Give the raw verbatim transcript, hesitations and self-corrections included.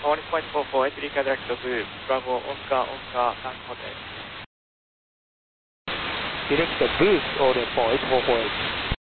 Orange Point four four eight, redirect to Bravo Oscar Oscar Tango Hotel. Direct to Boost, Orange Point four four eight.